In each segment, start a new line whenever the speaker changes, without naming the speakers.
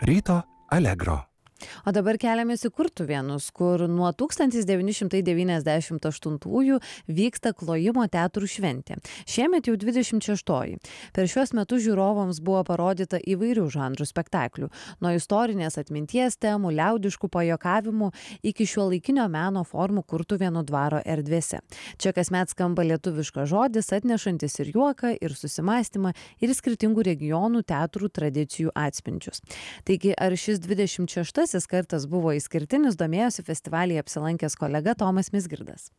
Ryto Allegro.
O dabar keliamės į Kurtuvėnus, kur nuo 1998 vyksta Klojimo teatrų šventė. Šiemet jau 26-oji. Per šiuos metus žiūrovams buvo parodyta įvairių žanrų spektaklių. Nuo istorinės atminties temų, liaudiškų pajokavimų iki šiuolaikinio meno formų Kurtuvėnų dvaro erdvėse. Čia kasmet skamba lietuviškas žodis, atnešantis ir juoką, ir susimąstymą, ir skirtingų regionų teatrų tradicijų atspindžius. Taigi, ar šis 26 kartas buvo išskirtinis, domėjosi festivalyje apsilankęs kolega Tomas Mizgirdas.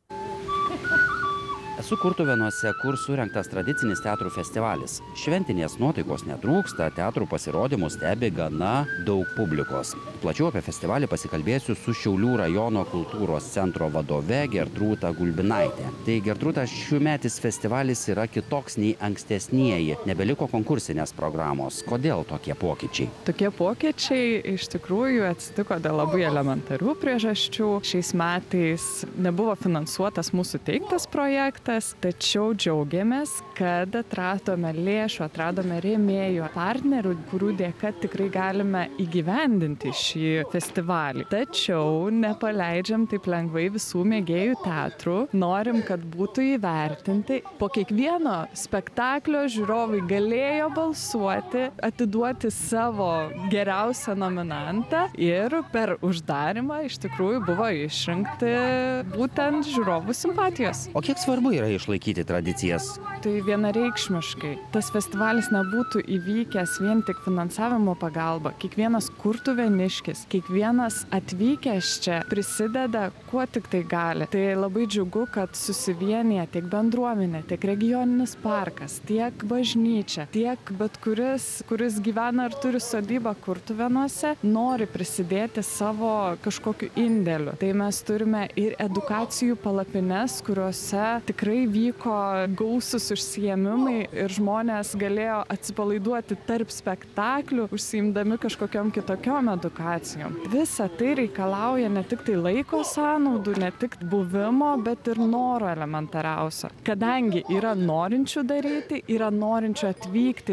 Esu Kurtuvėnuose, kur surengtas tradicinis teatrų festivalis. Šventinės nuotaikos netrūksta, teatrų pasirodymus stebi gana daug publikos. Plačiau apie festivalį pasikalbėsiu su Šiaulių rajono kultūros centro vadove Gertrūta Gulbinaitė. Tai Gertrūta, šiųmetis festivalis yra kitoks nei ankstesnieji. Nebeliko konkursinės programos. Kodėl tokie pokyčiai?
Tokie pokyčiai iš tikrųjų atsitiko dėl labai elementarių priežasčių. Šiais metais nebuvo finansuotas mūsų teiktas projektas. Tačiau džiaugiamės, kad atradome lėšų, atradome rėmėjų, partnerių, kurių dėka tikrai galime įgyvendinti šį festivalį. Tačiau nepaleidžiam taip lengvai visų mėgėjų teatrų. Norim, kad būtų įvertinti. Po kiekvieno spektaklio žiūrovai galėjo balsuoti, atiduoti savo geriausią nominantą ir per uždarimą iš tikrųjų buvo išrinkti būtent žiūrovų simpatijos.
O kiek svarbu yra išlaikyti tradicijas?
Tai vienareikšmiškai. Tas festivalis nebūtų įvykęs vien tik finansavimo pagalba. Kiekvienas kurtuvėniškis, kiekvienas atvykęs čia prisideda, kuo tik tai gali. Tai labai džiugu, kad susivienyje tiek bendruomenė, tiek regioninis parkas, tiek bažnyčia, tiek bet kuris gyvena ir turi sodybą Kurtuvėnuose, nori prisidėti savo kažkokiu indėliu. Tai mes turime ir edukacijų palapines, kuriuose tikrai vyko gausus užsiėmimai ir žmonės galėjo atsipalaiduoti tarp spektaklių, užsiimdami kažkokiom kitokiom edukacijom. Visa tai reikalauja ne tik tai laiko sąnaudų, ne tik buvimo, bet ir noro elementariausio. Kadangi yra norinčių daryti, yra norinčių atvykti